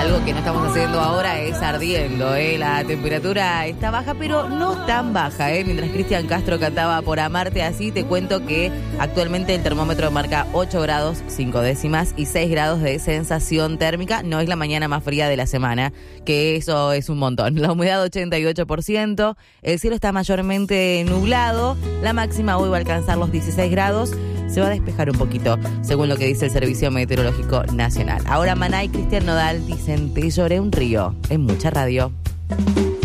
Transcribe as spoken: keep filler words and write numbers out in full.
Algo que no estamos haciendo ahora es ardiendo, ¿eh? La temperatura está baja, pero no tan baja, ¿eh? Mientras Cristian Castro cantaba Por amarte así, te cuento que actualmente el termómetro marca ocho grados cinco décimas y seis grados de sensación térmica. No es la mañana más fría de la semana, que eso es un montón. La humedad ochenta y ocho por ciento, el cielo está mayormente nublado, la máxima hoy va a alcanzar los dieciséis grados. Se va a despejar un poquito, según lo que dice el Servicio Meteorológico Nacional. Ahora Maná y Cristian Nodal dicen, te lloré un río, en mucha radio.